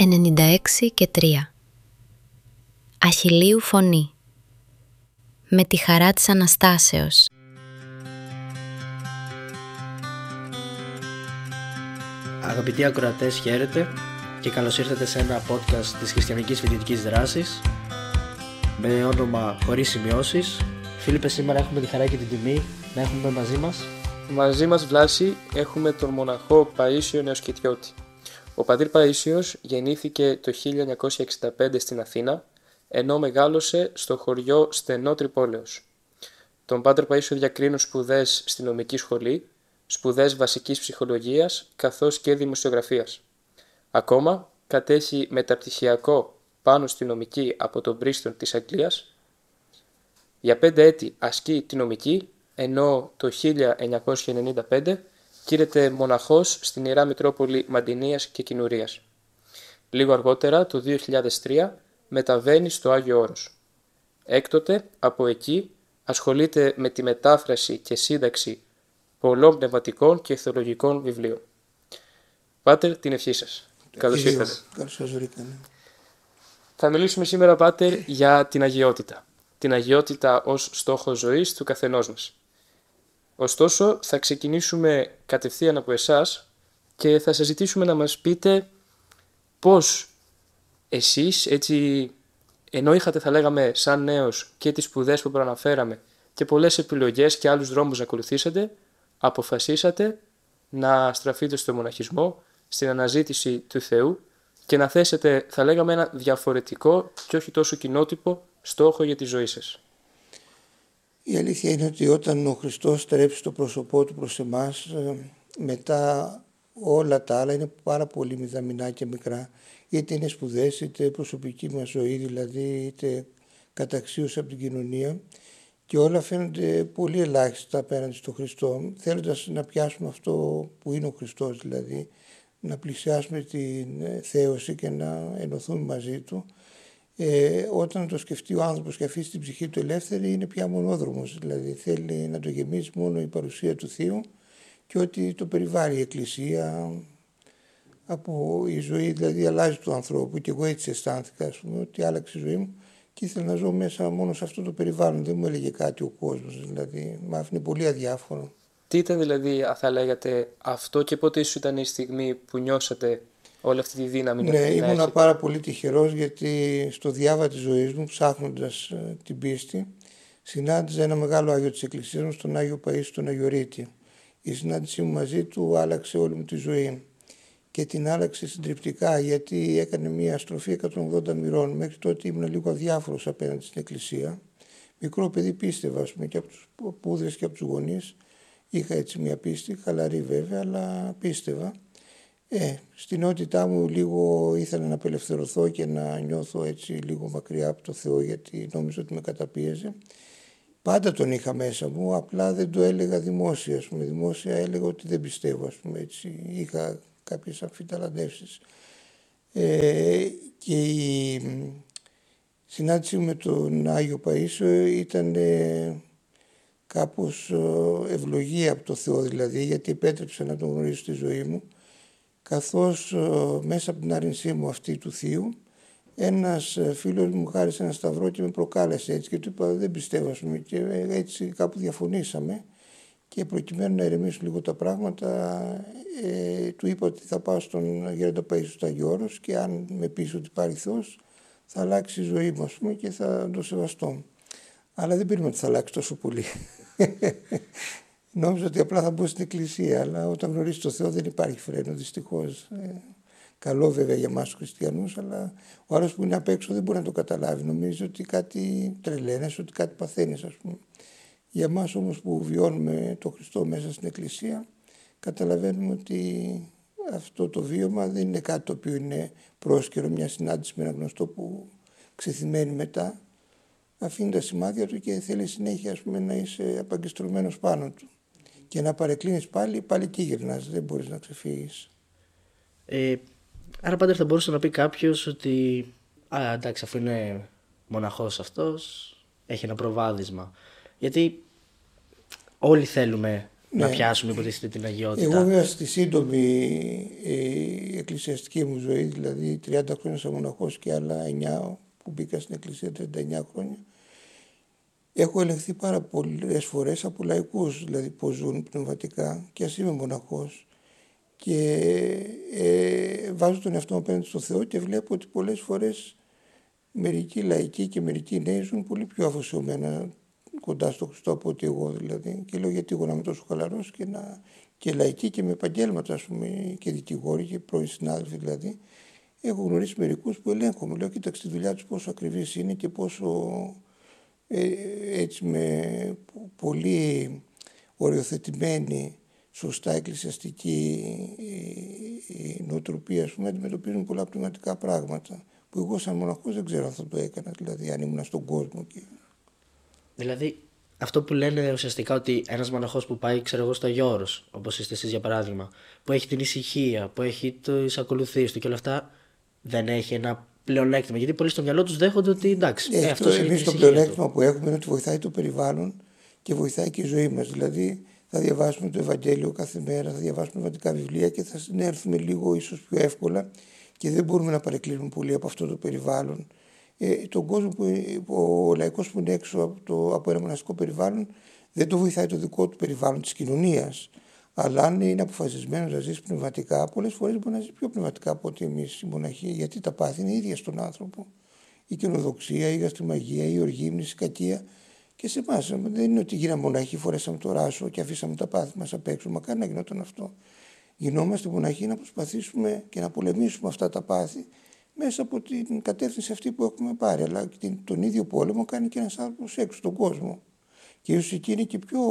96,3. Αχιλλείου φωνή. Με τη χαρά της Αναστάσεως. Αγαπητοί ακροατές, χαίρετε και καλώς ήρθατε σε ένα podcast της Χριστιανικής Φοιτητικής Δράσης με όνομα Χωρίς Σημειώσεις. Φίλιππε, σήμερα έχουμε τη χαρά και την τιμή να έχουμε Μαζί μας, Βλάση, έχουμε τον μοναχό Παΐσιο Νεοσκητιώτη. Ο πατήρ Παΐσιος γεννήθηκε το 1965 στην Αθήνα, ενώ μεγάλωσε στο χωριό Στενό Τρυπόλεως. Τον πάτερ Παΐσιο διακρίνουν σπουδές στη νομική σχολή, σπουδές βασικής ψυχολογίας καθώς και δημοσιογραφίας. Ακόμα κατέχει μεταπτυχιακό πάνω στη νομική από τον Πρίστον της Αγγλίας. Για 5 έτη ασκεί τη νομική, ενώ το 1995 κήρεται μοναχός στην Ιερά Μητρόπολη Μαντινίας και Κινουρίας. Λίγο αργότερα, το 2003, μεταβαίνει στο Άγιο Όρος. Έκτοτε, από εκεί, ασχολείται με τη μετάφραση και σύνταξη πολλών πνευματικών και θεολογικών βιβλίων. Πάτερ, την ευχή σας. Καλώς ήρθατε. Καλώς σας βρήκαμε. Θα μιλήσουμε σήμερα, Πάτερ, για την αγιότητα. Την αγιότητα ως στόχο ζωής του καθενός μας. Ωστόσο, θα ξεκινήσουμε κατευθείαν από εσάς και θα σας ζητήσουμε να μας πείτε πώς εσείς, έτσι, ενώ είχατε, θα λέγαμε, σαν νέος και τις σπουδές που προαναφέραμε και πολλές επιλογές και άλλους δρόμους να ακολουθήσετε, αποφασίσατε να στραφείτε στο μοναχισμό, στην αναζήτηση του Θεού και να θέσετε, θα λέγαμε, ένα διαφορετικό και όχι τόσο κοινότυπο στόχο για τη ζωή σας. Η αλήθεια είναι ότι όταν ο Χριστός στρέψει το πρόσωπό του προς εμάς, μετά όλα τα άλλα είναι πάρα πολύ μηδαμινά και μικρά. Είτε είναι σπουδές, είτε προσωπική μας ζωή, δηλαδή, είτε καταξίωση από την κοινωνία. Και όλα φαίνονται πολύ ελάχιστα απέναντι στον Χριστό, θέλοντας να πιάσουμε αυτό που είναι ο Χριστός, δηλαδή να πλησιάσουμε την θέωση και να ενωθούμε μαζί Του. Όταν το σκεφτεί ο άνθρωπος και αφήσει την ψυχή του ελεύθερη, είναι πια μονόδρομος, δηλαδή θέλει να το γεμίσει μόνο η παρουσία του Θείου και ότι το περιβάλλει η Εκκλησία από η ζωή, δηλαδή αλλάζει του ανθρώπου. Και εγώ έτσι αισθάνθηκα, ας πούμε, ότι άλλαξε η ζωή μου και ήθελα να ζω μέσα μόνο σε αυτό το περιβάλλον. Δεν μου έλεγε κάτι ο κόσμος, δηλαδή μ' άφηνε πολύ αδιάφορο. Τι ήταν δηλαδή, θα λέγατε, αυτό και πότε ίσως ήταν η στιγμή που νιώσατε όλη αυτή τη δύναμη? Ναι, ήμουνα πάρα πολύ τυχερός, γιατί στο διάβα της ζωής μου, ψάχνοντας την πίστη, συνάντησα ένα μεγάλο Άγιο της Εκκλησίας μου, τον Άγιο Παΐσιο τον Αγιορείτη. Η συνάντησή μου μαζί του άλλαξε όλη μου τη ζωή και την άλλαξε συντριπτικά, γιατί έκανε μια στροφή 180 μοιρών. Μέχρι τότε ήμουν λίγο αδιάφορος απέναντι στην Εκκλησία. Μικρό παιδί πίστευα, ας πούμε, και από τους πούδρες και από τους γονείς. Είχα έτσι μια πίστη, χαλαρή βέβαια, αλλά πίστευα. Στην νεότητά μου λίγο ήθελα να απελευθερωθώ και να νιώθω έτσι λίγο μακριά από το Θεό, γιατί νόμιζα ότι με καταπίεζε. Πάντα τον είχα μέσα μου, απλά δεν το έλεγα δημόσια. Ας πούμε. Δημόσια έλεγα ότι δεν πιστεύω, ας πούμε, έτσι. Είχα κάποιες αμφιταλαντεύσεις. Και η συνάντησή μου με τον Άγιο Παΐσιο ήταν κάπως ευλογία από το Θεό, δηλαδή, γιατί επέτρεψε να τον γνωρίσω στη ζωή μου, καθώς μέσα από την άρνησή μου αυτή του Θείου, ένας φίλος μου χάρισε ένα σταυρό και με προκάλεσε έτσι και του είπα δεν πιστεύω, ας πούμε, και έτσι κάπου διαφωνήσαμε και προκειμένου να ηρεμήσουν λίγο τα πράγματα του είπα ότι θα πάω στον Γέροντα Παΐσιο στο Άγιο Όρος και αν με πείσει ότι υπάρχει Θεός θα αλλάξει η ζωή μου, ας πούμε, και θα το σεβαστώ. Αλλά δεν πήραμε ότι θα αλλάξει τόσο πολύ. Νόμιζα ότι απλά θα μπω στην εκκλησία, αλλά όταν γνωρίζεις το Θεό δεν υπάρχει φρένο, δυστυχώς. Καλό βέβαια για εμάς τους χριστιανούς, αλλά ο άλλος που είναι απ' έξω δεν μπορεί να το καταλάβει. Νομίζει ότι κάτι τρελαίνεσαι, ότι κάτι παθαίνεις, ας πούμε. Για εμάς όμως που βιώνουμε το Χριστό μέσα στην εκκλησία, καταλαβαίνουμε ότι αυτό το βίωμα δεν είναι κάτι το οποίο είναι πρόσκαιρο, μια συνάντηση με ένα γνωστό που ξεθυμένει μετά. Αφήνει τα σημάδια του και θέλει συνέχεια, ας πούμε, να είσαι απαγκιστρωμένος πάνω του. Και να παρεκκλίνεις πάλι εκεί γυρνάς, δεν μπορείς να ξεφύγεις. Άρα, Πάτερ, θα μπορούσε να πει κάποιος ότι εντάξει, αφού είναι μοναχός αυτός, έχει ένα προβάδισμα. Γιατί όλοι θέλουμε να πιάσουμε υποτίθεται την αγιότητα. Εγώ βέβαια στη σύντομη εκκλησιαστική μου ζωή, δηλαδή 30 χρόνια σαν μοναχός και άλλα 9 που μπήκα στην εκκλησία, 39 χρόνια, έχω ελεγχθεί πάρα πολλές φορές από λαϊκούς, δηλαδή πώς ζουν πνευματικά, και ας είμαι μοναχός. Και βάζω τον εαυτό μου απέναντι στο Θεό και βλέπω ότι πολλές φορές μερικοί λαϊκοί και μερικοί νέοι ζουν πολύ πιο αφοσιωμένα κοντά στο Χριστό από ότι εγώ, δηλαδή. Και λέω, γιατί εγώ να είμαι τόσο χαλαρός και λαϊκοί και με επαγγέλματα, ας πούμε, και δικηγόροι και πρώην συνάδελφοι, δηλαδή. Έχω γνωρίσει μερικούς που ελέγχομαι. Λέω, κοίταξε τη δουλειά τους πόσο ακριβής είναι και πόσο έτσι με πολύ οριοθετημένη, σωστά εκκλησιαστική νοοτροπία, ας πούμε, αντιμετωπίζουν πολλά πνευματικά πράγματα που εγώ σαν μοναχός δεν ξέρω αν θα το έκανα, δηλαδή αν ήμουν στον κόσμο. Δηλαδή, αυτό που λένε ουσιαστικά ότι ένας μοναχός που πάει, ξέρω εγώ, στο Αγιό Όρος, όπως είστε εσείς για παράδειγμα, που έχει την ησυχία, που έχει τις ακολουθίες του και όλα αυτά, δεν έχει ένα πλεονέκτημα. Γιατί πολλοί στο μυαλό τους δέχονται ότι εντάξει, εμείς το πλεονέκτημα που έχουμε είναι ότι βοηθάει το περιβάλλον και βοηθάει και η ζωή μας. Δηλαδή, θα διαβάσουμε το Ευαγγέλιο κάθε μέρα, θα διαβάσουμε πνευματικά βιβλία και θα συνέλθουμε λίγο ίσως πιο εύκολα και δεν μπορούμε να παρεκκλίνουμε πολύ από αυτό το περιβάλλον. Τον κόσμο ο λαϊκός που είναι έξω από ένα μοναστικό περιβάλλον δεν το βοηθάει το δικό του περιβάλλον της κοινωνίας. Αλλά αν είναι αποφασισμένος να ζήσει πνευματικά, πολλές φορές μπορεί να ζει πιο πνευματικά από ότι εμείς οι μοναχοί, γιατί τα πάθη είναι ίδια στον άνθρωπο. Η καινοδοξία, η γαστριμαγία, η οργήμνηση, η κακία. Και σε εμάς δεν είναι ότι γίναμε μοναχοί, φορέσαμε το ράσο και αφήσαμε τα πάθη μας απ' έξω. Μακάρι να γινόταν αυτό. Γινόμαστε μοναχοί να προσπαθήσουμε και να πολεμήσουμε αυτά τα πάθη μέσα από την κατεύθυνση αυτή που έχουμε πάρει. Αλλά τον ίδιο πόλεμο κάνει και ένας άνθρωπος έξω στον κόσμο. Και ίσως εκεί είναι και πιο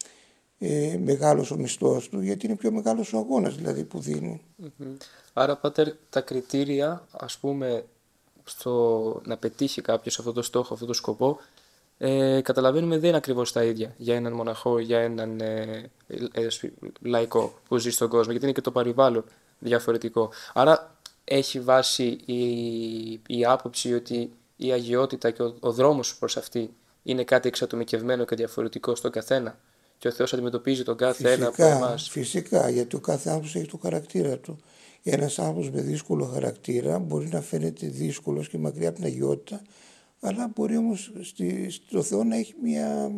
μεγάλος ο μισθός του, γιατί είναι πιο μεγάλος ο αγώνας δηλαδή που δίνει. Άρα, Πάτερ, τα κριτήρια, ας πούμε, στο να πετύχει κάποιος αυτό το στόχο, αυτό το σκοπό, καταλαβαίνουμε δεν είναι ακριβώς τα ίδια για έναν μοναχό, για έναν λαϊκό που ζει στον κόσμο, γιατί είναι και το περιβάλλον διαφορετικό. Άρα έχει βάση η άποψη ότι η αγιότητα και ο δρόμος προς αυτή είναι κάτι εξατομικευμένο και διαφορετικό στον καθένα και ο Θεός αντιμετωπίζει τον κάθε ένα από εμάς. Φυσικά, γιατί ο κάθε άνθρωπος έχει το χαρακτήρα του. Ένας άνθρωπος με δύσκολο χαρακτήρα μπορεί να φαίνεται δύσκολος και μακριά από την αγιότητα, αλλά μπορεί όμως στο Θεό να έχει μια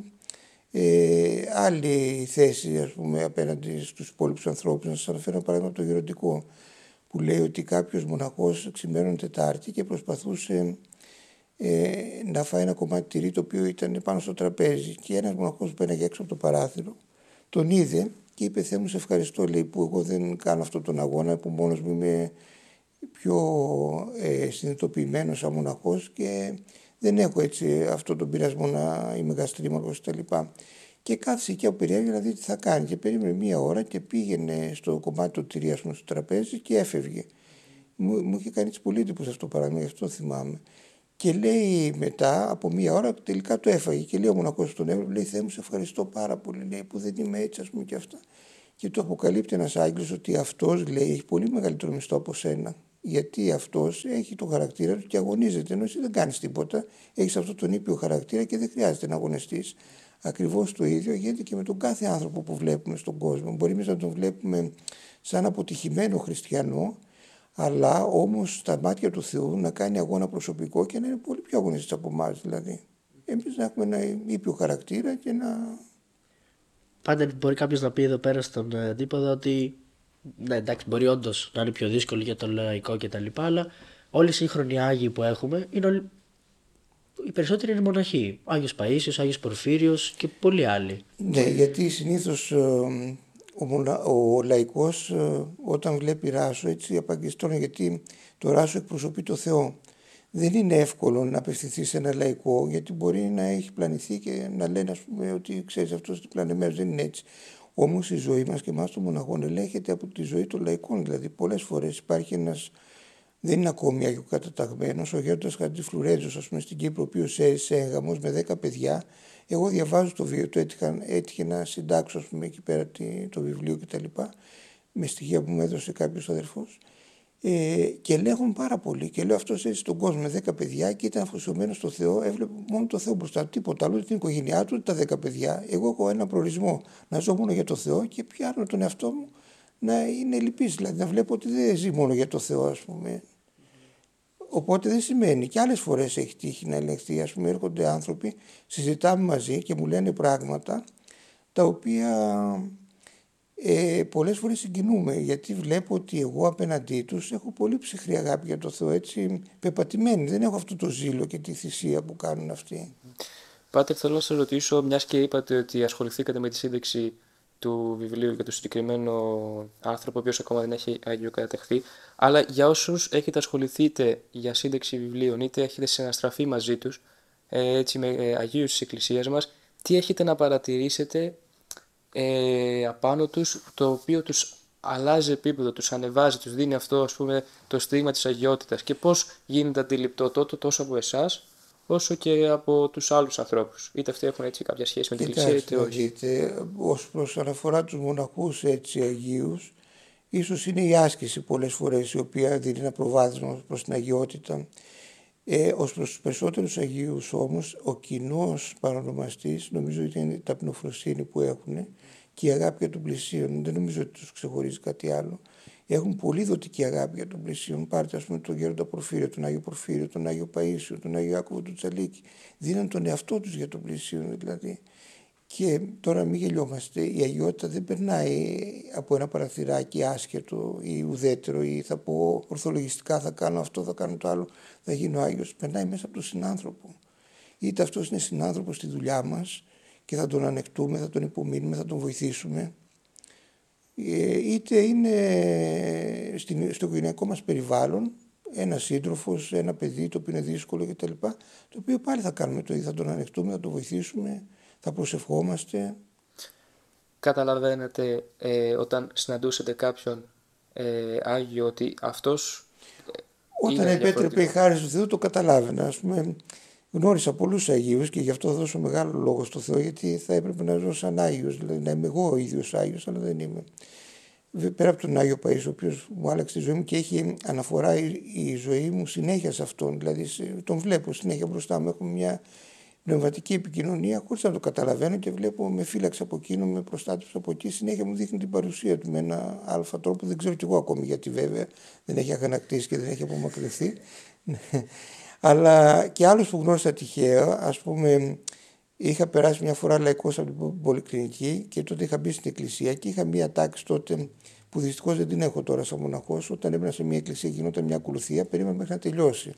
άλλη θέση, ας πούμε, απέναντι στους υπόλοιπους ανθρώπους. Να σας αναφέρω ένα παράδειγμα από το Γεροντικό, που λέει ότι κάποιος μοναχός ξημέρωνε Τετάρτη και προσπαθούσε να φάει ένα κομμάτι τυρί το οποίο ήταν πάνω στο τραπέζι, και ένας μοναχός που πέναγε έξω από το παράθυρο τον είδε και είπε, Θεέ μου, σε ευχαριστώ, λέει, που εγώ δεν κάνω αυτόν τον αγώνα, που μόνος μου είμαι πιο συνειδητοποιημένος σαν μοναχός και δεν έχω έτσι αυτόν τον πειρασμό να είμαι γαστρίμαρχος κτλ. Και κάθισε εκεί από περιέργεια να δει τι θα κάνει. Και περίμενε μία ώρα και πήγαινε στο κομμάτι του τυρί, ας πούμε, στο τραπέζι και έφευγε. Μου είχε κάνει πολύ εντύπωση αυτό το παράδειγμα, γι' αυτό θυμάμαι. Και λέει μετά από μία ώρα τελικά το έφαγε. Και λέει ο μοναχός στον έβλεπε, λέει, Θεέ μου, σε ευχαριστώ πάρα πολύ, λέει, που δεν είμαι έτσι, ας πούμε, και αυτά. Και του αποκαλύπτει ένας άγγελος ότι αυτός, λέει, έχει πολύ μεγαλύτερο μισθό από σένα. Γιατί αυτός έχει το χαρακτήρα του και αγωνίζεται, ενώ εσύ δεν κάνεις τίποτα. Έχεις αυτόν τον ήπιο χαρακτήρα και δεν χρειάζεται να αγωνιστείς. Ακριβώς το ίδιο γίνεται και με τον κάθε άνθρωπο που βλέπουμε στον κόσμο. Μπορεί εμείς να τον βλέπουμε σαν αποτυχημένο χριστιανό, αλλά όμως στα μάτια του Θεού να κάνει αγώνα προσωπικό και να είναι πολύ πιο αγωνιστής από εμάς. Δηλαδή, εμείς να έχουμε ένα ήπιο χαρακτήρα και να. Πάντα μπορεί κάποιος να πει εδώ πέρα στον αντίποδο ότι ναι, εντάξει, μπορεί όντως να είναι πιο δύσκολο για το λαϊκό κτλ. Αλλά όλοι οι σύγχρονοι Άγιοι που έχουμε είναι όλοι. Οι περισσότεροι είναι μοναχοί. Άγιος Παΐσιος, Άγιος Πορφύριος και πολλοί άλλοι. Ναι, γιατί συνήθως ο λαϊκός όταν βλέπει ράσο έτσι απαγκιστρώνει, γιατί το ράσο εκπροσωπεί το Θεό. Δεν είναι εύκολο να απευθυνθεί σε ένα λαϊκό, γιατί μπορεί να έχει πλανηθεί και να λένε, ας πούμε, ότι ξέρεις, αυτός είναι πλανεμένος, δεν είναι έτσι. Όμως η ζωή μας και εμάς των μοναχών ελέγχεται από τη ζωή των λαϊκών. Δηλαδή πολλές φορές υπάρχει ένας, δεν είναι ακόμη αγιοκαταταγμένος, ο γέροντας Χατζηφλουρέτζος, ας πούμε, στην Κύπρο, ο οποίος έζησε έγγαμος με 10 παιδιά. Εγώ διαβάζω το βίντεο του, έτυχε να συντάξω, ας πούμε, εκεί πέρα το βιβλίο κτλ. Με στοιχεία που μου έδωσε κάποιος αδερφός. Και ελέγχουν πάρα πολύ. Και λέω αυτός έτσι στον κόσμο με 10 παιδιά και ήταν αφοσιωμένος στο Θεό, έβλεπε μόνο το Θεό μπροστά του, τίποτα άλλο, την οικογένειά του, τα 10 παιδιά. Εγώ έχω ένα προορισμό να ζω μόνο για το Θεό και πιάνω τον εαυτό μου να είναι λυπής, δηλαδή να βλέπω ότι δεν ζει μόνο για το Θεό, ας πούμε. Οπότε δεν σημαίνει. Και άλλες φορές έχει τύχει να ελεγχθεί. Ας πούμε, έρχονται άνθρωποι, συζητάμε μαζί και μου λένε πράγματα τα οποία πολλές φορές συγκινούμε, γιατί βλέπω ότι εγώ απέναντί τους έχω πολύ ψυχρή αγάπη για το Θεό, έτσι πεπατημένη. Δεν έχω αυτό το ζήλο και τη θυσία που κάνουν αυτοί. Πάτερ, θέλω να σας ρωτήσω, μιας και είπατε ότι ασχοληθήκατε με τη σύνταξη του βιβλίου για το συγκεκριμένο άνθρωπο, ο οποίος ακόμα δεν έχει αγιοκατατεχθεί, αλλά για όσους έχετε ασχοληθεί για σύνταξη βιβλίων, είτε έχετε συναστραφεί μαζί τους, έτσι με αγίους της Εκκλησίας μας, τι έχετε να παρατηρήσετε απάνω τους, το οποίο τους αλλάζει επίπεδο, τους ανεβάζει, τους δίνει αυτό, ας πούμε, το στίγμα της αγιότητας, και πώς γίνεται αντιληπτό τόσο από εσάς όσο και από τους άλλους ανθρώπους, είτε αυτοί έχουν έτσι κάποια σχέση με την Εκκλησία είτε όχι. Δείτε, ως προς αναφορά τους μοναχούς έτσι αγίους, ίσως είναι η άσκηση πολλές φορές η οποία δίνει ένα προβάδισμα προς την αγιότητα. Ως προς τους περισσότερους αγίους όμως, ο κοινός παρονομαστής νομίζω ότι είναι η ταπεινοφροσύνη που έχουν και η αγάπη για τον πλησίον. Δεν νομίζω ότι τους ξεχωρίζει κάτι άλλο. Έχουν πολύ δοτική αγάπη για τον πλησίον. Πάρτε, ας πούμε, τον Γέροντα Πορφύριο, τον Άγιο Πορφύριο, τον Άγιο Παΐσιο, τον Άγιο Ιάκωβο του Τσαλίκη. Δίναν τον εαυτό τους για τον πλησίον δηλαδή. Και τώρα μην γελιόμαστε, η αγιότητα δεν περνάει από ένα παραθυράκι άσχετο ή ουδέτερο ή θα πω ορθολογιστικά θα κάνω αυτό, θα κάνω το άλλο, θα γίνω Άγιος. Περνάει μέσα από τον συνάνθρωπο. Είτε αυτός είναι συνάνθρωπος στη δουλειά μας και θα τον ανεκτούμε, θα τον υπομείνουμε, θα τον βοηθήσουμε, είτε είναι στο οικογενειακό μας περιβάλλον ένα σύντροφος, ένα παιδί το οποίο είναι δύσκολο κτλ. Το οποίο πάλι θα κάνουμε το ίδιο, θα τον ανεκτούμε, θα τον βοηθήσουμε, θα προσευχόμαστε. Καταλαβαίνετε όταν συναντούσατε κάποιον Άγιο ότι αυτός όταν επέτρεπε η χάρη του Θεού το καταλάβαινα. Ας πούμε, γνώρισα πολλούς Αγίους και γι' αυτό δώσω μεγάλο λόγο στο Θεό, γιατί θα έπρεπε να ζω σαν Άγιος, δηλαδή να είμαι εγώ ο ίδιος Άγιος, αλλά δεν είμαι. Πέρα από τον Άγιο Παΐσιο, ο οποίος μου άλλαξε τη ζωή μου και έχει αναφορά η ζωή μου συνέχεια σε αυτόν, δηλαδή τον βλέπω συνέχεια μπροστά μου, έχουμε μια πνευματική επικοινωνία χωρίς να το καταλαβαίνω και βλέπω με φύλαξε από εκείνο, με προστάτευσε από εκεί, συνέχεια μου δείχνει την παρουσία του με ένα αλφα τρόπο, δεν ξέρω κι εγώ ακόμη γιατί βέβαια, δεν έχει αγανακτήσει και δεν έχει απομακρυνθεί. Αλλά και άλλους που γνώρισα τυχαία, ας πούμε, είχα περάσει μια φορά λαϊκός από την Πολυκλινική και τότε είχα μπει στην εκκλησία και είχα μια τάξη τότε που δυστυχώς δεν την έχω τώρα σαν μοναχός. Όταν έμπαινα σε μια εκκλησία γινόταν μια ακολουθία, περίμενα μέχρι να τελειώσει.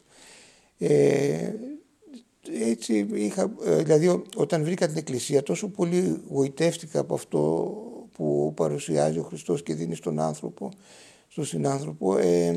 Έτσι είχα, δηλαδή όταν βρήκα την εκκλησία τόσο πολύ γοητεύτηκα από αυτό που παρουσιάζει ο Χριστός και δίνει στον άνθρωπο, στον συνάνθρωπο,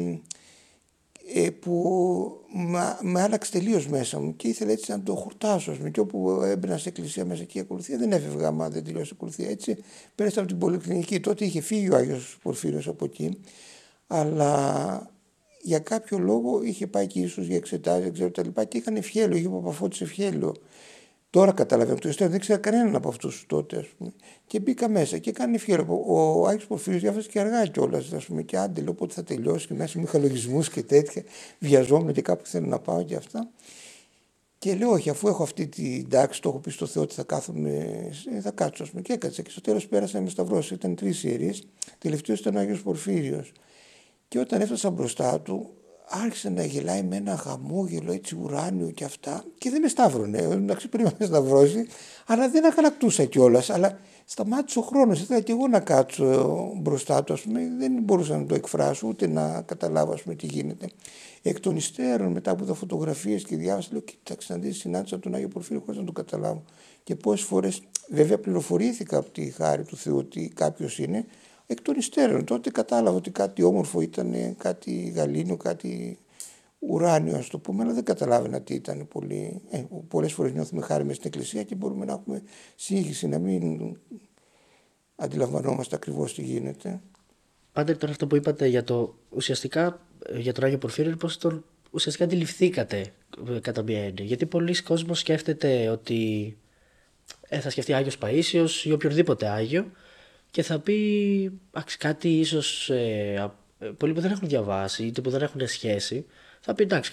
που με άλλαξε τελείως μέσα μου και ήθελα έτσι να το χορτάσω. Και όπου έμπαινα σε εκκλησία μέσα και η ακολουθία δεν έφευγα άμα δεν τελειώσει η ακολουθία. Έτσι πέρασα από την Πολυκλινική. Τότε είχε φύγει ο Άγιος Πορφύριος από εκεί, αλλά για κάποιο λόγο είχε πάει και ίσως για εξετάσεις, δεν ξέρω τα λοιπά, και είχαν ευχέλιο, είχε Παπαφώτης ευχέλιο. Τώρα καταλαβαίνω το ιστορία, δεν ξέρω κανέναν από αυτούς τότε, ας πούμε. Και μπήκα μέσα και έκανε ευχέλιο. Ο Άγιος Πορφύριος διάβασε και αργά κιόλας, ας πούμε, και άντε, λέω πότε θα τελειώσει, και μέσα μου είχα λογισμούς και τέτοια. Βιαζόμουν και κάπου θέλω να πάω και αυτά. Και λέω, όχι, αφού έχω αυτή την τάξη, το έχω πει στο Θεό ότι θα κάθομαι, θα κάτσω, ας πούμε. Και έκατσα. Και στο τέλος πέρασα με σταυρώσει. Ήταν 3 ιερείς. Τελευταίος ήταν ο Άγιος Πορφύριος. Και όταν έφτασα μπροστά του, άρχισε να γελάει με ένα χαμόγελο έτσι ουράνιο και αυτά, και δεν με σταύρωνε. Εντάξει, πριν με σταυρώσει, αλλά δεν αγανακτούσα κιόλας. Αλλά σταμάτησε ο χρόνος. Ήθελα και εγώ να κάτσω μπροστά του, ας πούμε. Δεν μπορούσα να το εκφράσω, ούτε να καταλάβω, ας πούμε, τι γίνεται. Εκ των υστέρων, μετά από τα φωτογραφίες και διάβασα, λέω: κοίταξε να δεις, συνάντησα τον Άγιο Πορφύριο χωρίς να το καταλάβω. Και πόσες φορές, βέβαια, πληροφορήθηκα από τη χάρη του Θεού ότι κάποιος είναι. Εκ των υστέρων. Τότε κατάλαβα ότι κάτι όμορφο ήταν, κάτι γαλήνιο, κάτι ουράνιο, ας το πούμε, αλλά δεν καταλάβαινα τι ήταν. Πολλές φορές νιώθουμε χάρη μες στην εκκλησία και μπορούμε να έχουμε σύγχυση, να μην αντιλαμβανόμαστε ακριβώς τι γίνεται. Πάντε, τώρα αυτό που είπατε ουσιαστικά για τον Άγιο Πορφύριο, πώς τον ουσιαστικά αντιληφθήκατε κατά μία έννοια. Γιατί πολλοί κόσμος σκέφτεται ότι θα σκεφτεί Άγιος Παΐσιος ή οποιοδήποτε Άγιο και θα πει κάτι ίσως πολλοί που δεν έχουν διαβάσει είτε που δεν έχουν σχέση, θα πει εντάξει,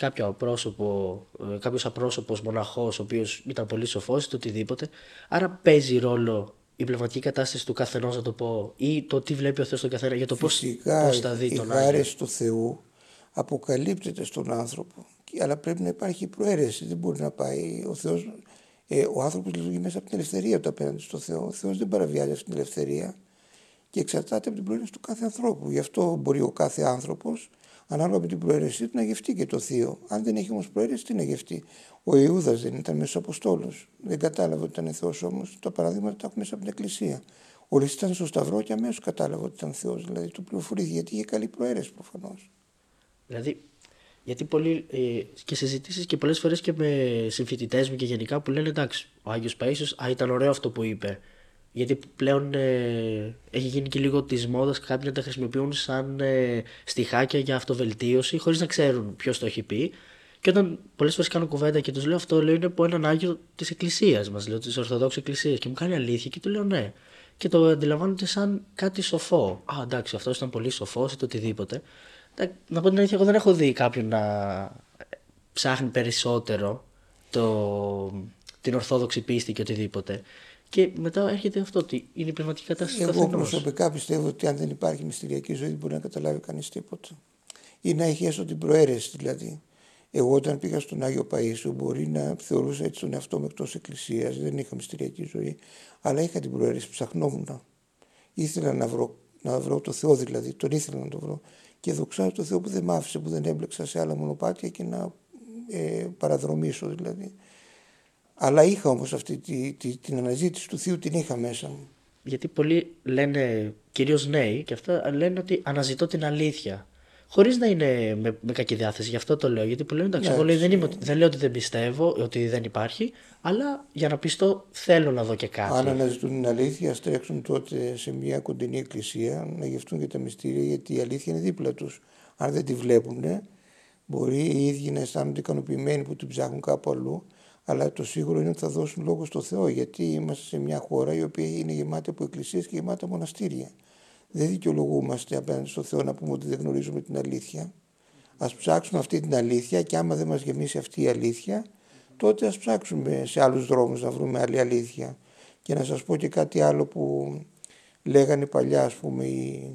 κάποιος απρόσωπος μοναχός, ο οποίος ήταν πολύ σοφός είτε οτιδήποτε. Άρα παίζει ρόλο η πνευματική κατάσταση του καθενός, να το πω, ή το τι βλέπει ο Θεός στον καθένα για το πώς θα δει τον Άγιο. Η χάρις του Θεού αποκαλύπτεται στον άνθρωπο, αλλά πρέπει να υπάρχει προαίρεση. Δεν μπορεί να πάει ο Θεός. Ο άνθρωπος λειτουργεί μέσα από την ελευθερία του απέναντι στο Θεό. Ο Θεός δεν παραβιάζει αυτή την ελευθερία και εξαρτάται από την προαίρεση του κάθε ανθρώπου. Γι' αυτό μπορεί ο κάθε άνθρωπος, ανάλογα με την προαίρεσή του, να γευτεί και το θείο. Αν δεν έχει όμως προαίρεση, τι να γευτεί. Ο Ιούδας δεν ήταν μέσα Αποστόλος. Δεν κατάλαβε ότι ήταν Θεός, όμως τα παραδείγματα τα έχουμε μέσα από την Εκκλησία. Ο Λύσης ήταν στο Σταυρό και αμέσως κατάλαβε ότι ήταν Θεός. Δηλαδή του πληροφορήθηκε, γιατί είχε καλή προαίρεση προφανώς. Δηλαδή, γιατί πολλοί και συζητήσεις και πολλές φορές και με συμφοιτητές μου και γενικά που λένε εντάξει, ο Άγιος Παΐσιος, ήταν ωραίο αυτό που είπε. Γιατί πλέον έχει γίνει και λίγο της μόδας κάποιοι να τα χρησιμοποιούν σαν στιχάκια για αυτοβελτίωση, χωρίς να ξέρουν ποιος το έχει πει. Και όταν πολλές φορές κάνω κουβέντα και τους λέω αυτό, λέω είναι από έναν Άγιο της Εκκλησίας μας, λέω της Ορθοδόξης Εκκλησίας. Και μου κάνει αλήθεια και του λέω ναι. Και το αντιλαμβάνονται σαν κάτι σοφό. Α, εντάξει, αυτός ήταν πολύ σοφός ή το οτιδήποτε. Να πω την αλήθεια, εγώ δεν έχω δει κάποιον να ψάχνει περισσότερο την ορθόδοξη πίστη και οτιδήποτε. Και μετά έρχεται αυτό, ότι είναι η πνευματική κατάσταση του καθενός. Εγώ προσωπικά πιστεύω ότι αν δεν υπάρχει μυστηριακή ζωή δεν μπορεί να καταλάβει κανείς τίποτα. Ή να έχει έστω την προαίρεση δηλαδή. Εγώ όταν πήγα στον Άγιο Παΐσιο μπορεί να θεωρούσα έτσι τον εαυτό μου εκτός εκκλησίας, δεν είχα μυστηριακή ζωή, αλλά είχα την προαίρεση, ψαχνόμουν. Ήθελα να βρω το Θεό δηλαδή, τον ήθελα να το βρω. Και δοξάζω το Θεό που δεν μ' άφησε, που δεν έμπλεξα σε άλλα μονοπάτια και να παραδρομήσω δηλαδή. Αλλά είχα όμως αυτή την αναζήτηση του Θείου, την είχα μέσα μου. Γιατί πολλοί λένε, κυρίως νέοι, και αυτά λένε ότι αναζητώ την αλήθεια. Χωρίς να είναι με κακή διάθεση, γι' αυτό το λέω. Γιατί πολλοί λένε, εντάξει, εγώ δεν λέω ότι δεν πιστεύω, ότι δεν υπάρχει, αλλά για να πιστώ θέλω να δω και κάτι. Αν αναζητούν την αλήθεια, ας τρέξουν τότε σε μια κοντινή εκκλησία να γευτούν και τα μυστήρια, γιατί η αλήθεια είναι δίπλα τους. Αν δεν τη βλέπουν, μπορεί οι ίδιοι να αισθάνονται ικανοποιημένοι που την ψάχνουν κάπου αλλού, αλλά το σίγουρο είναι ότι θα δώσουν λόγο στο Θεό, γιατί είμαστε σε μια χώρα η οποία είναι γεμάτη από εκκλησίες και γεμάτη από μοναστήρια. Δεν δικαιολογούμαστε απέναντι στο Θεό να πούμε ότι δεν γνωρίζουμε την αλήθεια. Ας ψάξουμε αυτή την αλήθεια και άμα δεν μας γεμίσει αυτή η αλήθεια, τότε ας ψάξουμε σε άλλους δρόμους να βρούμε άλλη αλήθεια. Και να σας πω και κάτι άλλο που λέγανε παλιά, ας πούμε, οι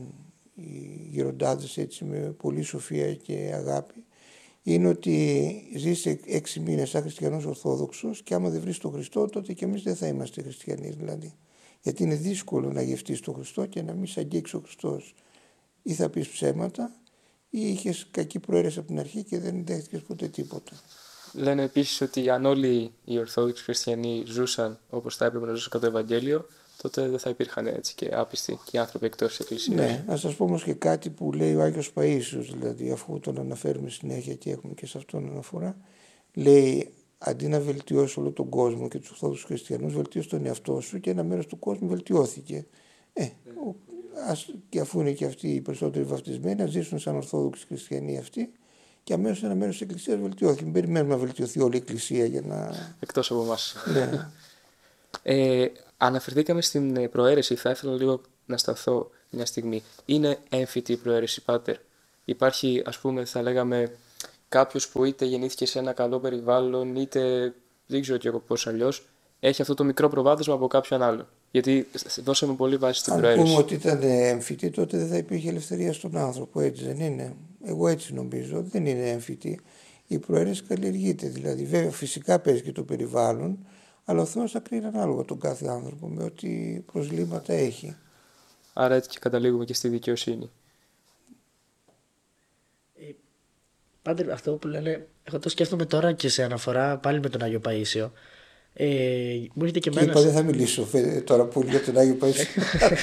γεροντάδες έτσι με πολύ σοφία και αγάπη, είναι ότι ζεις 6 μήνες σαν χριστιανός Ορθόδοξος και άμα δεν βρεις τον Χριστό, τότε και εμείς δεν θα είμαστε χριστιανοί δηλαδή. Γιατί είναι δύσκολο να γευτείς τον Χριστό και να μην σε αγγίξει ο Χριστός. Ή θα πεις ψέματα ή είχες κακή προαίρεση από την αρχή και δεν δέχτηκες ποτέ τίποτα. Λένε επίσης ότι αν όλοι οι Ορθόδοξοι χριστιανοί ζούσαν όπως θα έπρεπε να ζούσαν κατά το Ευαγγέλιο, τότε δεν θα υπήρχαν έτσι και άπιστοι και άνθρωποι εκτός της Εκκλησίας. Ναι, να σας πω όμως και κάτι που λέει ο Άγιος Παΐσιος, δηλαδή, αφού τον αναφέρουμε συνέχεια και έχουμε και σε αυτόν αναφορά, λέει αντί να βελτιώσει όλο τον κόσμο και τους Ορθόδοξους χριστιανούς, βελτίωσε τον εαυτό σου και ένα μέρος του κόσμου βελτιώθηκε. Και αφού είναι και αυτοί οι περισσότεροι βαφτισμένοι, να ζήσουν σαν Ορθόδοξοι χριστιανοί αυτοί. Και αμέσως ένα μέρος της Εκκλησίας βελτιώθηκε. Μην περιμένουμε να βελτιωθεί όλη η Εκκλησία για να. Εκτός από εμάς. Ναι. Αναφερθήκαμε στην προαίρεση. Θα ήθελα λίγο να σταθώ μια στιγμή. Είναι έμφυτη η προαίρεση, Πάτερ? Υπάρχει, ας πούμε, θα λέγαμε, κάποιος που είτε γεννήθηκε σε ένα καλό περιβάλλον, είτε δεν ξέρω και εγώ πώς αλλιώς, έχει αυτό το μικρό προβάδισμα από κάποιον άλλο. Γιατί δώσαμε πολύ βάση στην προαίρεση. Αν πούμε ότι ήταν έμφυτη, τότε δεν θα υπήρχε ελευθερία στον άνθρωπο, έτσι δεν είναι? Εγώ έτσι νομίζω, δεν είναι έμφυτη. Η προαίρεση καλλιεργείται. Δηλαδή, βέβαια, φυσικά παίζει και το περιβάλλον, αλλά ο Θεός θα κρίνει ανάλογα τον κάθε άνθρωπο με ό,τι προσλήματα έχει. Άρα έτσι και καταλήγουμε και στη δικαιοσύνη. Πάντε αυτό που λένε, εγώ το σκέφτομαι τώρα και σε αναφορά πάλι με τον Άγιο Παΐσιο. Μου έρχεται και εμένα. Δεν θα μιλήσω τώρα πολύ για τον Άγιο Παΐσιο.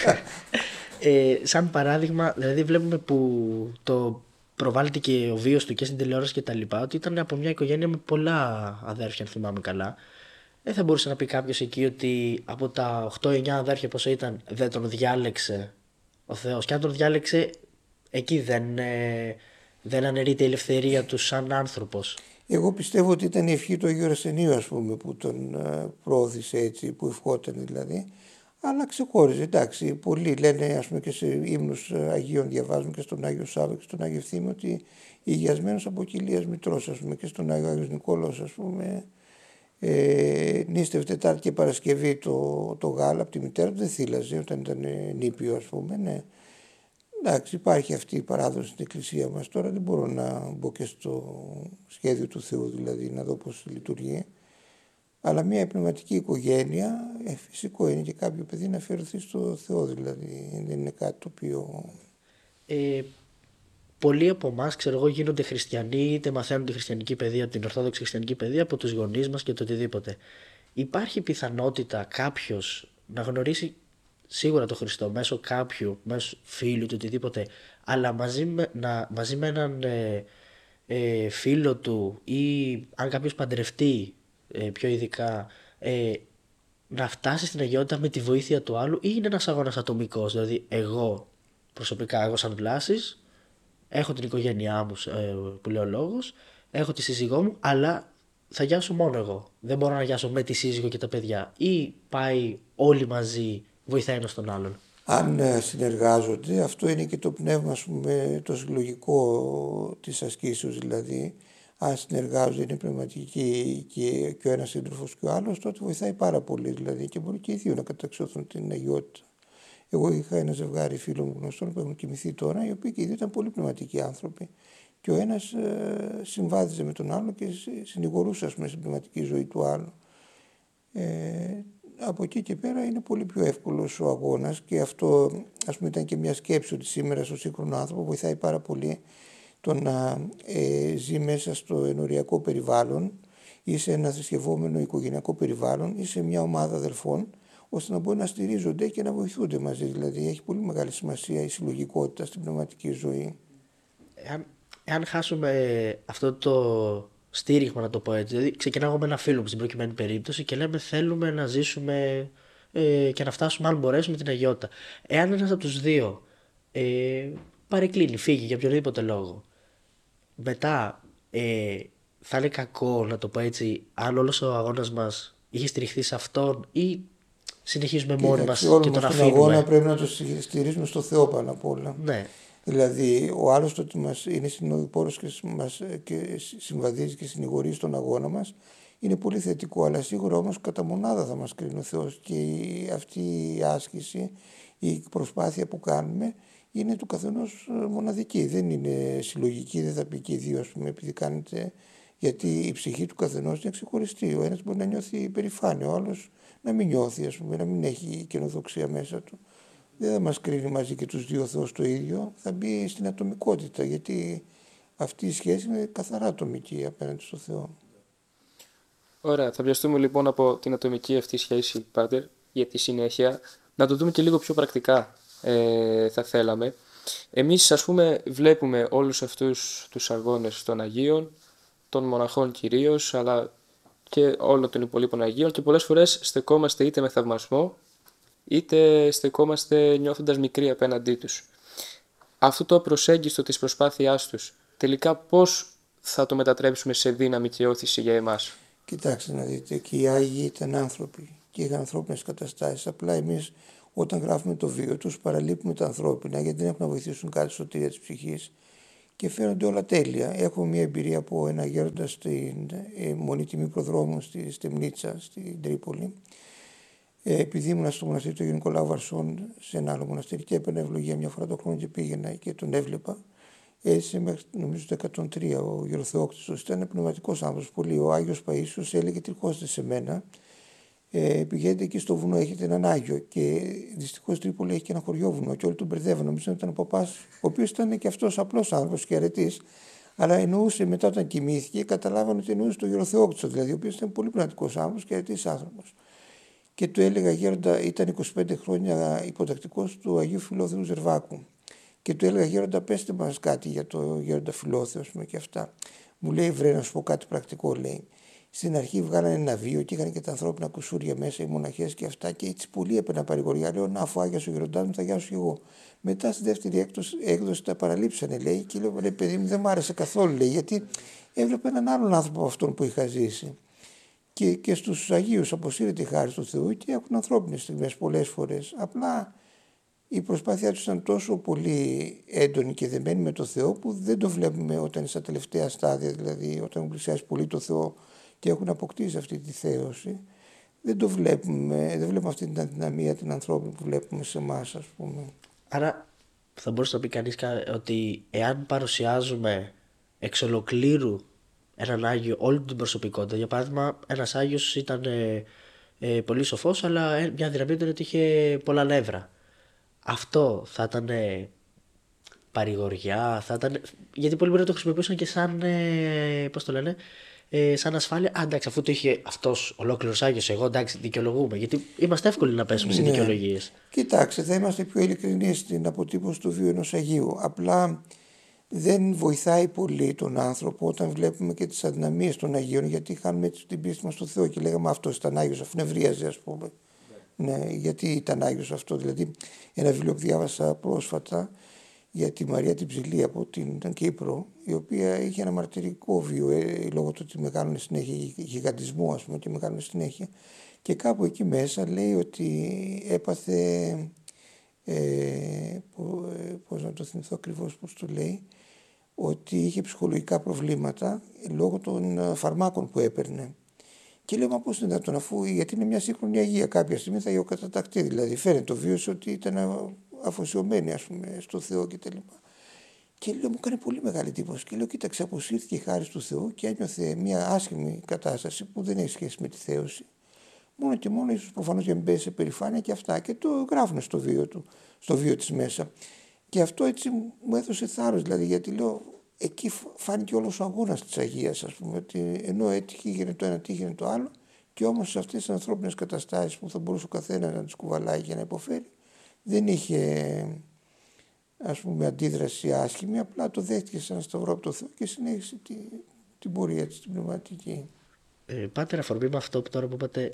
Σαν παράδειγμα, δηλαδή βλέπουμε που το προβάλλεται και ο βίος του και στην τηλεόραση και τα λοιπά, ότι ήταν από μια οικογένεια με πολλά αδέρφια, αν θυμάμαι καλά. Δεν θα μπορούσε να πει κάποιος εκεί ότι από τα 8-9 αδέρφια πόσο ήταν, δεν τον διάλεξε ο Θεός. Και αν τον διάλεξε, εκεί δεν αναιρείται η ελευθερία του σαν άνθρωπος. Εγώ πιστεύω ότι ήταν η ευχή του Αγίου Αρσενίου, ας πούμε, που τον προώθησε έτσι, που ευχόταν δηλαδή. Αλλά ξεχώριζε, εντάξει. Πολλοί λένε, ας πούμε, και σε ύμνους Αγίων διαβάζουμε και στον Άγιο Σάββα και στον Άγιο Ευθύμιο ότι υγιασμένος από κοιλίας μητρός, ας πούμε, και στον Άγιος Νικόλαος, ας πούμε, νήστευε Τετάρτη και Παρασκευή το γάλα από τη μητέρα του, δεν θύλαζε όταν ήταν νήπιο, ας πούμε, ναι. Εντάξει, υπάρχει αυτή η παράδοση στην Εκκλησία μας. Τώρα δεν μπορώ να μπω και στο σχέδιο του Θεού, δηλαδή να δω πώς λειτουργεί. Αλλά μια πνευματική οικογένεια, φυσικό είναι και κάποιο παιδί να αφιερωθεί στο Θεό, δηλαδή δεν είναι κάτι το οποίο... Πολλοί από εμάς, ξέρω εγώ, γίνονται χριστιανοί, είτε μαθαίνουν τη χριστιανική παιδεία, την ορθόδοξη χριστιανική παιδεία από τους γονείς μας και το οτιδήποτε. Υπάρχει πιθανότητα κάποιος να γνωρίσει σίγουρα τον Χριστό μέσω κάποιου, μέσω φίλου του οτιδήποτε, αλλά μαζί με έναν φίλο του ή αν κάποιος παντρευτεί πιο ειδικά, να φτάσει στην αγιότητα με τη βοήθεια του άλλου, ή είναι ένας αγώνας ατομικός? Δηλαδή εγώ προσωπικά, εγώ σαν Βλάσης, έχω την οικογένειά μου που λέει ο λόγος, έχω τη σύζυγό μου, αλλά θα γιάσω μόνο εγώ. Δεν μπορώ να γιάσω με τη σύζυγο και τα παιδιά. Ή πάει όλοι μαζί, βοηθάει ένας τον άλλον? Αν συνεργάζονται, αυτό είναι και το πνεύμα, ας πούμε, το συλλογικό της ασκήσεως, δηλαδή. Αν συνεργάζονται, είναι πνευματικοί και ο ένας σύντροφος και ο άλλος, τότε βοηθάει πάρα πολύ, δηλαδή, και μπορεί και οι δύο να καταξιώθουν την αγιότητα. Εγώ είχα ένα ζευγάρι φίλων μου γνωστών που έχουν κοιμηθεί τώρα, οι οποίοι και οι δύο ήταν πολύ πνευματικοί άνθρωποι. Και ο ένας συμβάδιζε με τον άλλο και συνηγορούσε, ας πούμε, στην πνευματική ζωή του άλλου. Από εκεί και πέρα είναι πολύ πιο εύκολος ο αγώνας, και αυτό, ας πούμε, ήταν και μια σκέψη ότι σήμερα στο σύγχρονο άνθρωπο βοηθάει πάρα πολύ το να ζει μέσα στο ενοριακό περιβάλλον ή σε ένα θρησκευόμενο οικογενειακό περιβάλλον ή σε μια ομάδα αδελφών, ώστε να μπορεί να στηρίζονται και να βοηθούνται μαζί. Δηλαδή έχει πολύ μεγάλη σημασία η συλλογικότητα στην πνευματική ζωή. Εάν χάσουμε αυτό το στήριγμα, να το πω έτσι, δηλαδή ξεκινάμε με ένα φίλο μου στην προκειμένη περίπτωση και λέμε θέλουμε να ζήσουμε και να φτάσουμε, αν μπορέσουμε, την αγιότητα. Εάν ένας από τους δύο παρεκκλίνει, φύγει για οποιοδήποτε λόγο, μετά θα είναι κακό, να το πω έτσι, αν όλος ο αγώνας μας είχε στηριχθεί σε αυτόν, ή συνεχίζουμε μόνοι μας και τον αφήνουμε? Τον αγώνα πρέπει να το στηρίζουμε στο Θεό πάνω απ' όλα. Ναι. Δηλαδή, ο άλλος το ότι μας είναι συνοδοιπόρος και συμβαδίζει και συνηγορεί στον αγώνα μας είναι πολύ θετικό, αλλά σίγουρα όμως κατά μονάδα θα μας κρίνει ο Θεός, και αυτή η άσκηση, η προσπάθεια που κάνουμε είναι του καθενός μοναδική, δεν είναι συλλογική, δεν θα πει και οι δύο, ας πούμε, επειδή κάνετε, γιατί η ψυχή του καθενός είναι ξεχωριστή. Ο ένας μπορεί να νιώθει υπερηφάνεια, ο άλλος να μην νιώθει, ας πούμε, να μην έχει καινοδοξία μέσα του. Δεν θα μας κρίνει μαζί και τους δύο Θεός το ίδιο, θα μπει στην ατομικότητα, γιατί αυτή η σχέση είναι καθαρά ατομική απέναντι στο Θεό. Ωραία, θα πιαστούμε λοιπόν από την ατομική αυτή σχέση, Πάτερ, για τη συνέχεια. Να το δούμε και λίγο πιο πρακτικά, θα θέλαμε. Εμείς, ας πούμε, βλέπουμε όλους αυτούς τους αγώνες των Αγίων, των μοναχών κυρίως, αλλά και όλων των υπολείπων Αγίων, και πολλές φορές στεκόμαστε είτε με θαυμασμό, είτε στεκόμαστε νιώθοντας μικροί απέναντί τους. Αυτό το απροσέγγιστο της προσπάθειάς τους, τελικά πώς θα το μετατρέψουμε σε δύναμη και όθηση για εμάς? Κοιτάξτε να δείτε, και οι Άγιοι ήταν άνθρωποι και είχαν ανθρώπινες καταστάσεις. Απλά εμείς όταν γράφουμε το βίο τους παραλείπουμε τα ανθρώπινα, γιατί δεν έχουν να βοηθήσουν κάτι στο σωτηρία της ψυχής και φαίνονται όλα τέλεια. Έχω μια εμπειρία από ένα γέροντα στην Μονή Τιμή Προδρόμου στη Στεμνίτσα, στην Τρίπολη. Επειδή ήμουν στο μοναστήρι του Αγίου Νικολάου Βαρσών, σε ένα άλλο μοναστήρι, και έπαιρνα ευλογία μια φορά το χρόνο και πήγαινα και τον έβλεπα. Έτσι μέχρι νομίζω το 103 ο Γεροθεόκτιστος, ήταν πνευματικός άνθρωπος πολύ. Ο Άγιος Παΐσιος έλεγε τριχώστε σε μένα, πηγαίνετε εκεί στο βουνό, έχετε έναν Άγιο. Και δυστυχώς Τρίπολη έχει και ένα χωριό βουνό και όλοι τον μπερδεύαν. Νομίζω ότι ήταν ο παπάς, ο οποίος ήταν και αυτός απλός άνθρωπος και αρετής, αλλά εννοούσε μετά όταν κοιμήθηκε, καταλάβανε ότι εννοούσε τον Γεροθεόκτιστο, δηλαδή, ο οποίος ήταν πολύ πνευματικός άνθρωπος και αρετής άνθρωπος. Και του έλεγα, γέροντα, ήταν 25 χρόνια υποτακτικός του Αγίου Φιλόθεου Ζερβάκου. Και του έλεγα, γέροντα, πέστε μας κάτι για το γέροντα Φιλόθεο, ας πούμε, και αυτά. Μου λέει, βρε, να σου πω κάτι πρακτικό, λέει. Στην αρχή βγάλανε ένα βίο και είχαν και τα ανθρώπινα κουσούρια μέσα, οι μοναχές και αυτά, και έτσι πολύ έπαιρνα παρηγοριά. Λέω, να, αφού άγιασε ο γέροντάς μου, θα γιάσω κι εγώ. Μετά στη δεύτερη έκδοση τα παραλείψανε, λέει, και λέω, ρε παιδί μου, δεν μ' άρεσε καθόλου, λέει, γιατί έβλεπα έναν άλλον άνθρωπο από αυτόν που είχα ζήσει. Και στους Αγίους αποσύρεται η χάρις του Θεού και έχουν ανθρώπινες στιγμές πολλές φορές. Απλά η προσπάθειά τους ήταν τόσο πολύ έντονη και δεμένη με το Θεό που δεν το βλέπουμε όταν είναι στα τελευταία στάδια, δηλαδή όταν έχουν πλησιάσει πολύ το Θεό και έχουν αποκτήσει αυτή τη θέωση. Δεν το βλέπουμε, δεν βλέπουμε αυτή την αδυναμία την ανθρώπινη που βλέπουμε σε εμάς, ας πούμε. Άρα θα μπορούσε να πει κανείς ότι εάν παρουσιάζουμε εξ ολοκλήρου έναν Άγιο όλη την προσωπικότητα, για παράδειγμα ένας Άγιος ήταν πολύ σοφός, αλλά μια αδυναμία ήταν ότι είχε πολλά νεύρα. Αυτό θα ήταν παρηγοριά, θα ήταν... γιατί πολλοί μπορεί να το χρησιμοποιούσαν και σαν, πώς το λένε, σαν ασφάλεια. Α, εντάξει, αφού το είχε αυτός ολόκληρος Άγιος, εγώ εντάξει, δικαιολογούμε. Γιατί είμαστε εύκολοι να πέσουμε σε δικαιολογίες. Κοιτάξτε, θα είμαστε πιο ειλικρινείς στην αποτύπωση του βίου ενός Αγίου. Απλά δεν βοηθάει πολύ τον άνθρωπο όταν βλέπουμε και τις αδυναμίες των Αγίων, γιατί χάνουμε έτσι την πίστη μας στο Θεό και λέγαμε αυτός ήταν Άγιος, αφού νευρίαζε, ας πούμε. Ναι, γιατί ήταν Άγιος αυτό. Δηλαδή, ένα βιβλίο που διάβασα πρόσφατα για τη Μαρία την Ψηλή από την Κύπρο, η οποία είχε ένα μαρτυρικό βίο λόγω του ότι μεγάλωνε συνέχεια, γιγαντισμό, ας πούμε, και μεγάλωνε συνέχεια. Και κάπου εκεί μέσα λέει ότι έπαθε, πώς να το θυμηθώ ακριβώς πώς το λέει, ότι είχε ψυχολογικά προβλήματα λόγω των φαρμάκων που έπαιρνε. Και λέω, μα πώς είναι δυνατόν, αφού γιατί είναι μια σύγχρονη Αγία, κάποια στιγμή θα υιοκαταταχθεί. Δηλαδή, φαίνεται το βίος ότι ήταν αφοσιωμένη, ας πούμε, στο Θεό κτλ. Και λέω, μου κάνει πολύ μεγάλη εντύπωση. Και λέω, κοίταξε, αποσύρθηκε η χάρις του Θεού και ένιωθε μια άσχημη κατάσταση που δεν έχει σχέση με τη θέωση. Μόνο και μόνο, ίσως προφανώς για να μην πέσει σε περηφάνεια και αυτά. Και το γράφουν στο βίο του, στο βίο της μέσα. Και αυτό έτσι μου έδωσε θάρρος, δηλαδή, γιατί λέω, εκεί φάνηκε όλος ο αγώνας της Αγίας, ας πούμε, ότι ενώ έτυχε το ένα, τύχαινε το άλλο, και όμως σε αυτές τις ανθρώπινες καταστάσεις που θα μπορούσε ο καθένας να τις κουβαλάει και να υποφέρει, δεν είχε, ας πούμε, αντίδραση άσχημη, απλά το δέχτηκε σαν ένα σταυρό από το Θεό και συνέχισε την πορεία της, την πνευματική. Πάτε αφορμή με αυτό που τώρα που είπατε,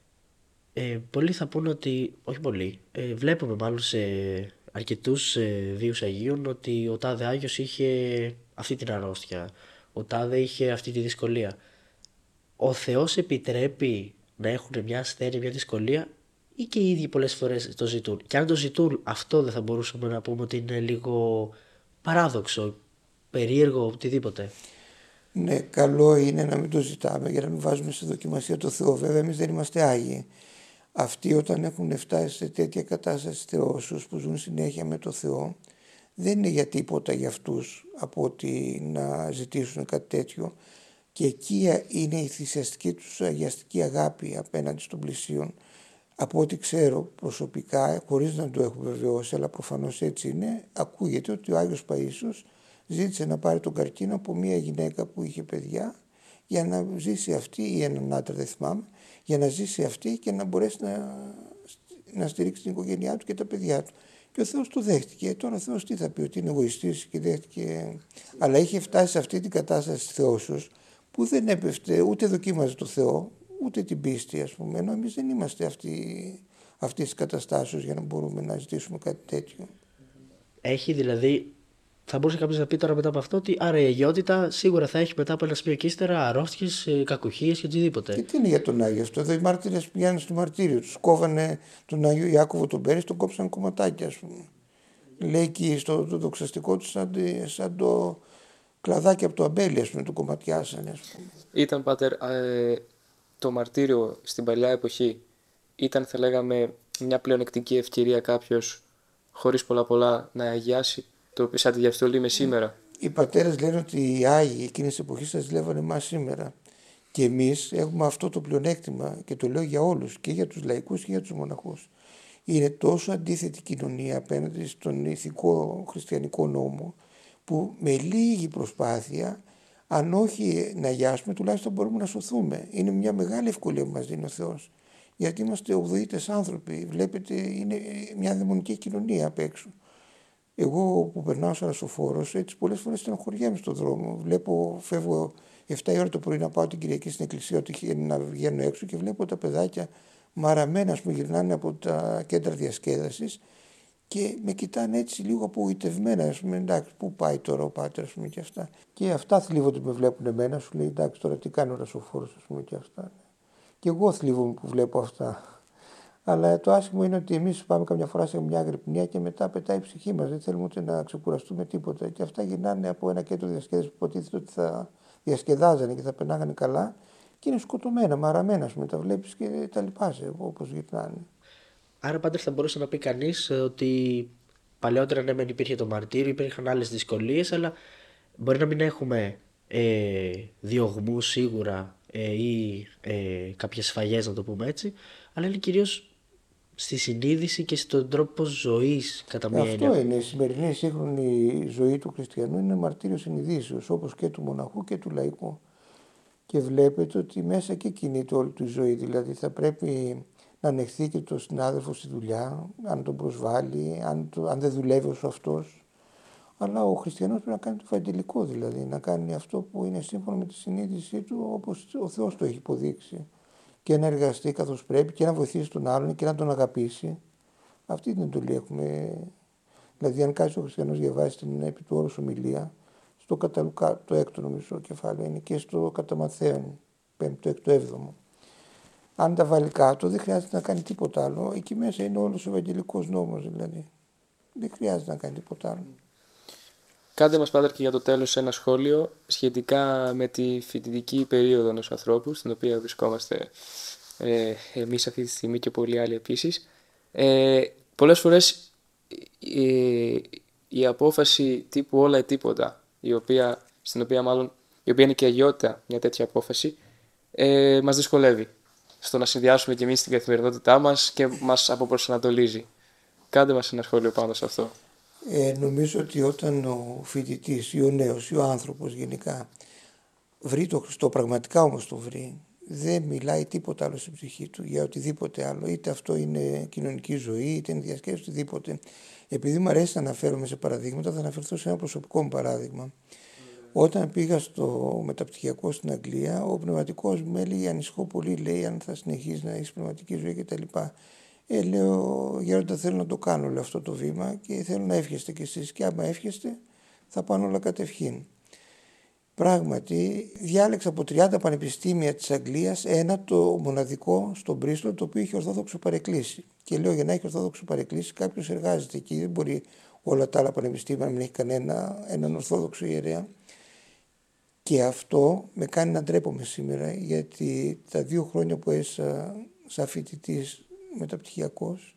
πολλοί θα πούνε ότι, όχι πολλοί, βλέπουμε μάλλον σε αρκετούς βίους Αγίων ότι ο τάδε Άγιος είχε αυτή την αρρώστια, ο τάδε είχε αυτή τη δυσκολία. Ο Θεός επιτρέπει να έχουν μια ασθένεια, μια δυσκολία, ή και οι ίδιοι πολλές φορές το ζητούν? Και αν το ζητούν, αυτό δεν θα μπορούσαμε να πούμε ότι είναι λίγο παράδοξο, περίεργο, οτιδήποτε? Ναι, καλό είναι να μην το ζητάμε για να μην βάζουμε σε δοκιμασία το Θεό. Βέβαια, εμείς δεν είμαστε Άγιοι. Αυτοί όταν έχουν φτάσει σε τέτοια κατάσταση θεώσεως που ζουν συνέχεια με το Θεό, δεν είναι για τίποτα για αυτούς από ότι να ζητήσουν κάτι τέτοιο. Και εκεί είναι η θυσιαστική τους αγιαστική αγάπη απέναντι στον πλησίον. Από ό,τι ξέρω προσωπικά, χωρίς να το έχω βεβαιώσει, αλλά προφανώς έτσι είναι, ακούγεται ότι ο Άγιος Παΐσιος ζήτησε να πάρει τον καρκίνο από μια γυναίκα που είχε παιδιά για να ζήσει αυτή, ή έναν άντρα, δεν θυμάμαι, για να ζήσει αυτή και να μπορέσει να στηρίξει την οικογένειά του και τα παιδιά του. Και ο Θεός το δέχτηκε. Τώρα ο Θεός τι θα πει, ότι είναι εγωιστής και δέχτηκε? Αλλά είχε φτάσει σε αυτή την κατάσταση της θεώσεως που δεν έπεφτε, ούτε δοκίμαζε το Θεό, ούτε την πίστη, ας πούμε. Ενώ εμείς δεν είμαστε αυτής της καταστάσεως για να μπορούμε να ζητήσουμε κάτι τέτοιο. Έχει δηλαδή, θα μπορούσε κάποιος να πει τώρα μετά από αυτό ότι άρα η αγιότητα σίγουρα θα έχει μετά από ένα σημείο και ύστερα αρρώστιες, κακουχίες και οτιδήποτε. Και τι είναι για τον Άγιο αυτό? Εδώ οι μάρτυρες πηγαίνουν στο μαρτύριο, τους κόβανε τον Άγιο Ιάκωβο τον Πέρι, τον κόψαν κομματάκια, ας πούμε. Λέει εκεί στο δοξαστικό του σαν το κλαδάκι από το αμπέλι, ας πούμε, το κομματιάσανε, ας πούμε. Ήταν, Πάτερ, το μαρτύριο στην παλιά εποχή ήταν, θα λέγαμε, μια πλεονεκτική ευκαιρία κάποιος χωρίς πολλά να αγιάσει, σαν τη διαστολή με σήμερα? Οι πατέρες λένε ότι οι Άγιοι εκείνες τις εποχές θα ζηλεύανε εμάς σήμερα. Και εμείς έχουμε αυτό το πλεονέκτημα, και το λέω για όλους, και για τους λαϊκούς και για τους μοναχούς. Είναι τόσο αντίθετη κοινωνία απέναντι στον ηθικό χριστιανικό νόμο, που με λίγη προσπάθεια, αν όχι να αγιάσουμε, τουλάχιστον μπορούμε να σωθούμε. Είναι μια μεγάλη ευκολία που μας δίνει ο Θεός. Γιατί είμαστε ογδοήτες άνθρωποι. Βλέπετε, είναι μια δαιμονική κοινωνία απ' έξω. Εγώ που περνάω σαν ρασοφόρος, έτσι πολλές φορές στενοχωριέμαι στον δρόμο. Φεύγω 7 η ώρα το πρωί να πάω την Κυριακή στην εκκλησία, ότι να βγαίνω έξω, και βλέπω τα παιδάκια μαραμένα, ας πούμε, γυρνάνε από τα κέντρα διασκέδασης και με κοιτάνε έτσι λίγο απογοητευμένα, ας πούμε, εντάξει, πού πάει τώρα ο πάτερ, ας πούμε, και αυτά. Και αυτά θλίβονται που με βλέπουν εμένα, σου λέει, εντάξει, τώρα τι κάνει ο ρασοφόρος, ας πούμε, και αυτά. Και εγώ θλίβομαι που βλέπω αυτά. Αλλά το άσχημο είναι ότι εμείς πάμε καμιά φορά σε μια αγρυπνία και μετά πετάει η ψυχή μας. Δεν θέλουμε ούτε να ξεκουραστούμε τίποτα. Και αυτά γυρνάνε από ένα κέντρο διασκέδαση που υποτίθεται ότι θα διασκεδάζανε και θα περνάγανε καλά και είναι σκοτωμένα, μαραμένα, ας πούμε. Τα βλέπεις και τα λυπάσαι όπως γυρνάνε. Άρα πάντα θα μπορούσε να πει κανείς ότι παλαιότερα ναι, μεν υπήρχε το μαρτύριο, υπήρχαν άλλες δυσκολίες, αλλά μπορεί να μην έχουμε διωγμούς σίγουρα ή κάποιες σφαγές, να το πούμε έτσι, αλλά είναι κυρίως στη συνείδηση και στον τρόπο ζωής κατά μία έννοια. Αυτό είναι. Η σημερινή σύγχρονη ζωή του χριστιανού είναι μαρτύριο συνειδήσεως, όπως και του μοναχού και του λαϊκού. Και βλέπετε ότι μέσα και κινείται όλη του η ζωή. Δηλαδή θα πρέπει να ανεχθεί και τον συνάδελφο στη δουλειά, αν τον προσβάλλει, αν δεν δουλεύει ως αυτός. Αλλά ο χριστιανός πρέπει να κάνει το ευαγγελικό, δηλαδή να κάνει αυτό που είναι σύμφωνα με τη συνείδησή του, όπως ο Θεός το έχει υποδείξει. Και να εργαστεί καθώς πρέπει και να βοηθήσει τον άλλον και να τον αγαπήσει. Αυτή την εντολή έχουμε. Δηλαδή, αν κάτσει ο χριστιανός διαβάσει την επί του όρους ομιλία, στο κατά Λουκά, το 6ο νομίζω κεφάλαιο είναι, και στο κατά Ματθαίον, 5ο, 6ο, 7ο. Αν τα βάλει κάτω, δεν χρειάζεται να κάνει τίποτα άλλο. Εκεί μέσα είναι όλος ο ευαγγελικός νόμος, δηλαδή. Δεν χρειάζεται να κάνει τίποτα άλλο. Κάντε μας, Πάτερ, και για το τέλος ένα σχόλιο σχετικά με τη φοιτητική περίοδο ενός ανθρώπου, στην οποία βρισκόμαστε εμείς αυτή τη στιγμή και πολλοί άλλοι επίσης. Πολλές φορές η απόφαση τύπου όλα ή τίποτα, η οποία είναι και αγιότητα μια τέτοια απόφαση, μας δυσκολεύει στο να συνδυάσουμε και εμείς την καθημερινότητά μας και μας αποπροσανατολίζει. Κάντε μας ένα σχόλιο πάνω σε αυτό. Νομίζω ότι όταν ο φοιτητής ή ο νέος ή ο άνθρωπος γενικά βρει το Χριστό, πραγματικά όμως το βρει, δεν μιλάει τίποτα άλλο στην ψυχή του για οτιδήποτε άλλο. Είτε αυτό είναι κοινωνική ζωή, είτε είναι διασκέδαση, οτιδήποτε. Επειδή μου αρέσει να αναφέρομαι σε παραδείγματα, θα αναφερθώ σε ένα προσωπικό μου παράδειγμα. Όταν πήγα στο μεταπτυχιακό στην Αγγλία, ο πνευματικός μου έλεγε: ανησυχώ πολύ, λέει, αν θα συνεχίσει να έχει πνευματική ζωή κτλ. Λέω: Γέροντα, θέλω να το κάνω όλο αυτό το βήμα και θέλω να εύχεστε κι εσείς. Και άμα εύχεστε, θα πάνε όλα κατευχήν. Πράγματι, διάλεξα από 30 πανεπιστήμια της Αγγλίας ένα, το μοναδικό στον Μπρίστολ, το οποίο είχε ορθόδοξο παρεκκλήσι. Και λέω: για να έχει ορθόδοξο παρεκκλήσι, κάποιος εργάζεται εκεί. Δεν μπορεί όλα τα άλλα πανεπιστήμια να μην έχει έναν ορθόδοξο ιερέα. Και αυτό με κάνει να ντρέπομαι σήμερα, γιατί τα 2 χρόνια που έζησα σαν φοιτητής μεταπτυχιακός,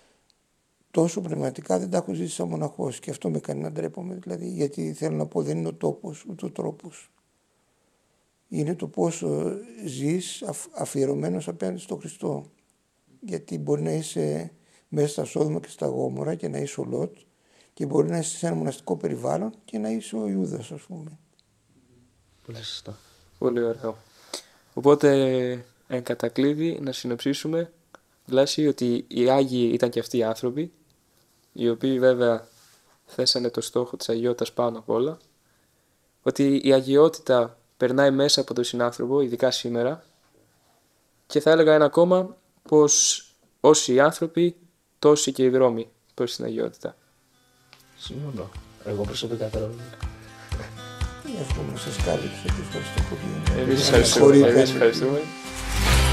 τόσο πνευματικά δεν τα έχω ζήσει σαν μοναχός. Και αυτό με κάνει να ντρέπομαι, δηλαδή, γιατί θέλω να πω, δεν είναι ο τόπος ούτε ο τρόπος. Είναι το πόσο ζεις αφιερωμένος απέναντι στον Χριστό. Γιατί μπορεί να είσαι μέσα στα Σόδομα και στα Γόμορα και να είσαι ο Λότ, και μπορεί να είσαι σε ένα μοναστικό περιβάλλον και να είσαι ο Ιούδας, ας πούμε. Πολύ σωστά. Πολύ ωραίο. Οπότε, εν κατακλείδη, να συνοψίσουμε, Βλάση, ότι οι Άγιοι ήταν και αυτοί οι άνθρωποι, οι οποίοι βέβαια θέσανε το στόχο της αγιότητας πάνω απ' όλα, ότι η αγιότητα περνάει μέσα από τον συνάνθρωπο, ειδικά σήμερα, και θα έλεγα ένα ακόμα, πως όσοι οι άνθρωποι, τόσοι και οι δρόμοι προς την αγιότητα. Συμφωνώ. Εγώ προσωπικά θέλω. Εύχομαι να σας κάλυψε και ευχαριστώ πολύ. Εμείς ευχαριστούμε.